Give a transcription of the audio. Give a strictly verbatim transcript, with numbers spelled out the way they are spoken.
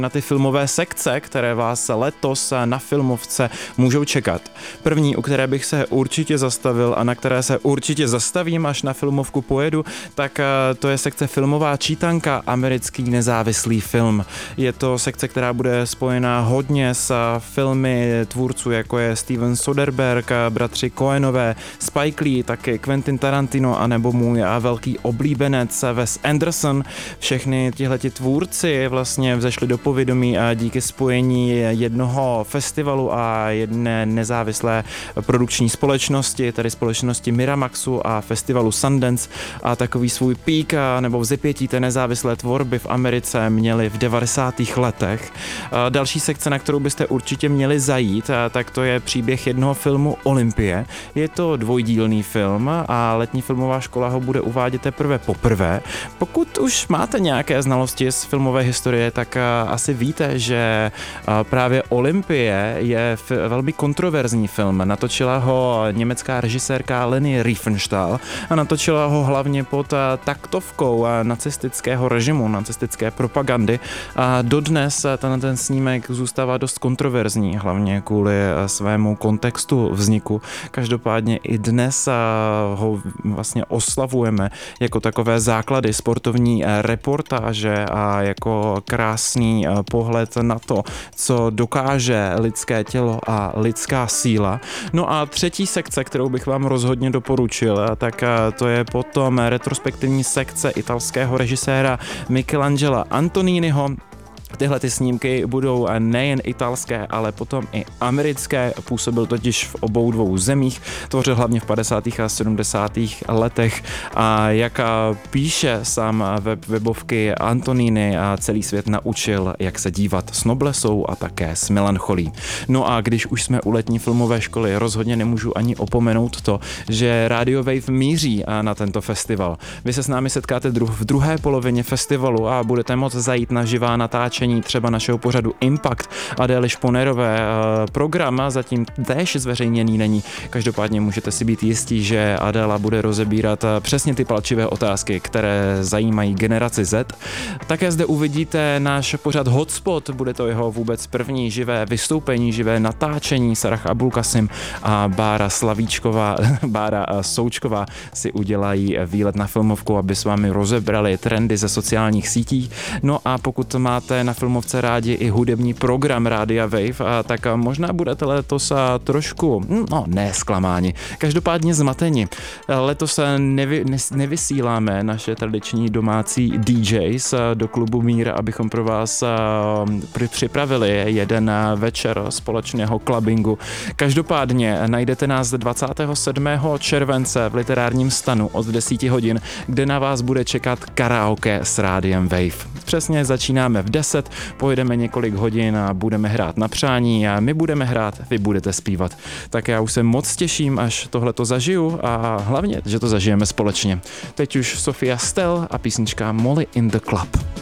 na ty filmové sekce, které vás letos na Filmovce můžou čekat. První, u které bych se určitě zastavil a na které se určitě zastavím, až na Filmovku pojedu, tak to je sekce Filmová čítanka, americký nezávislý film. Je to sekce, která bude spojená hodně s filmy tvůrců, jako je Steven Soderbergh, bratři Coenové, Spike Lee, taky Quentin Tarantino, anebo můj velký oblíbenec Wes Anderson. Všechny tihleti tvůrci vlastně vzešli do povědomí a díky spojení jednoho festivalu a jedné nezávislé produkční společnosti, tedy společnosti Miramaxu a festivalu Sundance, a takový svůj pík nebo vzepětí té nezávislé tvorby v Americe měli v devadesátých letech. Další sekce, na kterou byste určitě měli zajít, tak to je příběh jednoho filmu Olympie. Je to dvojdílný film a letní filmová škola ho bude uvádět teprve poprvé. Pokud už máte nějaké znalosti z filmové historie, tak asi víte, že právě Olympie je velmi kontroverzní film. Natočila ho německá režisérka Leni Riefenstahl a natočila ho hlavně pod taktovkou nacistického režimu, nacistické propagandy. A dodnes ten, ten snímek zůstává dost kontroverzní, hlavně kvůli svému kontextu vzniku. Každopádně i dnes ho vlastně oslavujeme jako takové základy sportovní reportáže a jako krásný pohled na to, co dokáže lidské tělo a lidská síla. No a třetí sekce, kterou bych vám rozhodně doporučil, tak to je potom retrospektivní sekce italského režiséra Michelangela Antoniniho. Tyhle ty snímky budou nejen italské, ale potom i americké. Působil totiž v obou dvou zemích, tvořil hlavně v padesátých a sedmdesátých letech a jak píše sám web webovky Antonini, a celý svět naučil, jak se dívat s noblesou a také s melancholí. No a když už jsme u letní filmové školy, rozhodně nemůžu ani opomenout to, že Radio Wave míří na tento festival. Vy se s námi setkáte dru- v druhé polovině festivalu a budete moct zajít na živá natáčení třeba našeho pořadu Impact. Adély Šponerové program zatím též zveřejněný není. Každopádně můžete si být jistí, že Adéla bude rozebírat přesně ty palčivé otázky, které zajímají generaci Z. Také zde uvidíte náš pořad Hotspot, bude to jeho vůbec první živé vystoupení, živé natáčení. Sarah Abulkasim a Bára Slavíčková, Bára Součková si udělají výlet na Filmovku, aby s vámi rozebrali trendy ze sociálních sítí. No a pokud máte na Filmovce rádi i hudební program Rádia Wave, a tak možná budete letos trošku, no ne zklamáni, každopádně zmateni. Letos nevy, ne, nevysíláme naše tradiční domácí D Js do klubu Mír, abychom pro vás připravili jeden večer společného clubbingu. Každopádně najdete nás dvacátého sedmého července v Literárním stanu od deset hodin, kde na vás bude čekat karaoke s Rádiem Wave. Přesně začínáme v deset, pojedeme několik hodin a budeme hrát na přání a my budeme hrát, vy budete zpívat. Tak já už se moc těším, až tohleto zažiju a hlavně, že to zažijeme společně. Teď už Sofia Stell a písnička Molly in the Club.